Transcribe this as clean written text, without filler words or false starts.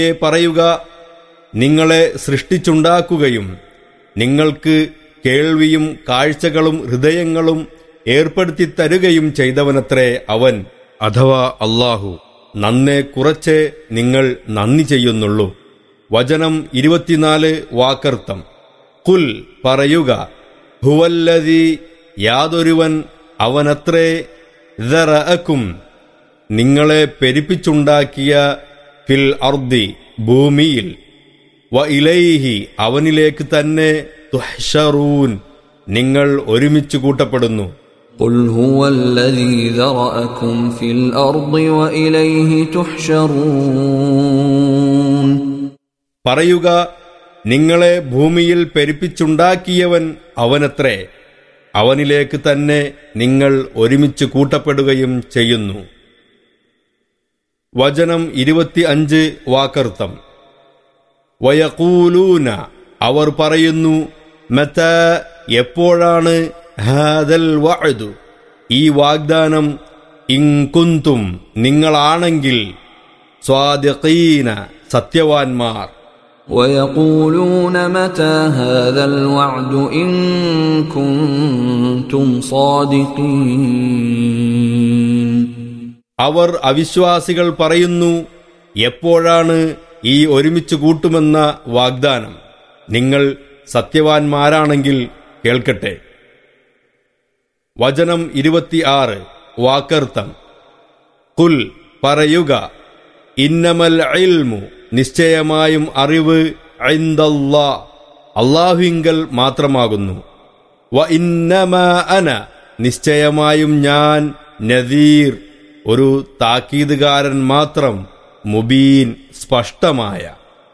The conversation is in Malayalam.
പറയുക, നിങ്ങളെ സൃഷ്ടിച്ചുണ്ടാക്കുകയും നിങ്ങൾക്ക് കേൾവിയും കാഴ്ചകളും ഹൃദയങ്ങളും ഏർപ്പെടുത്തി തരുകയും ചെയ്തവനത്രേ അവൻ, അഥവാ അല്ലാഹു. നന്നേ കുറച്ചേ നിങ്ങൾ നന്ദി ചെയ്യുന്നുള്ളൂ. വചനം 24 വാക്കർത്ഥം. ഖുൽ പറയുക, ഹുവല്ലദീ യാതൊരുവൻ അവനത്രേ, ദറഅക്കും നിങ്ങളെ പെരുപ്പിച്ചുണ്ടാക്കിയ, ഫിൽ അർദി ഭൂമിയിൽ, വ ഇലൈഹി അവനിലേക്ക് തന്നെ, തുഹ്ശറൂൻ നിങ്ങൾ ഒരുമിച്ച് കൂട്ടപ്പെടുന്നു. ഖുൽ ഹുവല്ലദീ ദറഅക്കും ഫിൽ അർദി വ ഇലൈഹി തുഹ്ശറൂൻ പറയുക, നിങ്ങളെ ഭൂമിയിൽ പെരുപ്പിച്ചുണ്ടാക്കിയവൻ അവനത്രേ, അവനിലേക്ക് തന്നെ നിങ്ങൾ ഒരുമിച്ച് കൂട്ടപ്പെടുകയും ചെയ്യുന്നു. വചനം 25 വാക്കർത്ഥം. വയഖൂലൂന അവർ പറയുന്നു, മതാ എപ്പോഴാണ്, ഹാദൽ വഅദു ഈ വാഗ്ദാനം, ഇൻ കുന്തും നിങ്ങളാണെങ്കിൽ, സ്വാദിഖീന സത്യവാൻമാർ. ويقولون متى هذا الوعد إن كنتم صادقين അവർ അവിശ്വാസികൾ പറയുന്നു, എപ്പോഴാണ് ഈ ഒരുമിച്ച് കൂട്ടുമെന്ന വാഗ്ദാനം? നിങ്ങൾ സത്യവാൻമാരാണെങ്കിൽ കേൾക്കട്ടെ. വചനം 26 വാക്കർത്ഥം. ഖുൽ പറയുക, ഇന്നമൽ ഇൽമു നിശ്ചയമായും അറിവ്, ഇൻദല്ലാഹ് അല്ലാഹുവിങ്കൽ മാത്രമാകുന്നു. വ ഇന്നമാ അന നിശ്ചയമായും ഞാൻ, നദീർ ഒരു താക്കീതുകാരൻ മാത്രം, മുബീൻ സ്പഷ്ടമായ.